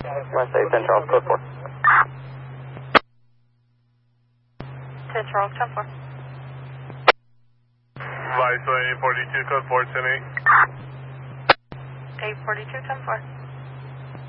Wednesday, 10 Charles, code 4. 10 Charles, 10 4. Vice 842, code 4, 10 8. 842, 10 4.